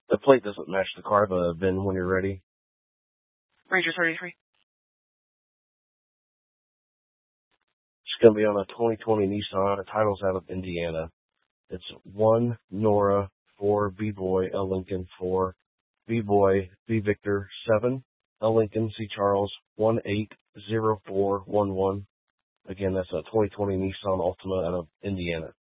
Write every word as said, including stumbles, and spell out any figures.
The plate doesn't match the car, but Ben, when you're ready. Ranger thirty-three. It's going to be on a twenty twenty Nissan. The title's out of Indiana. It's one Nora, four B-Boy, L Lincoln, four B-Boy, B Victor, seven L Lincoln, C Charles, one eight zero four one one. Again, that's a twenty twenty Nissan Altima out of Indiana.